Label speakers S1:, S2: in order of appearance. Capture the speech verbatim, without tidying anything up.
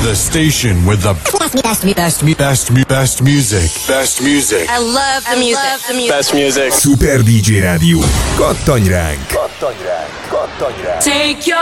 S1: The station with the best, best, best, best, best music. Best music.
S2: I love the music. Love the music.
S3: Best music.
S4: Super dé dzsé Rádió. Kattanj ránk!
S3: Kattanj ránk! Kattanj ránk!
S2: Take your